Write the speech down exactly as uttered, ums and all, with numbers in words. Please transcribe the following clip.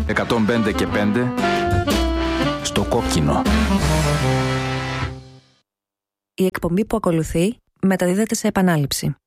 εκατόν πέντε και πέντε στο κόκκινο. Η εκπομπή που ακολουθεί μεταδίδεται σε επανάληψη.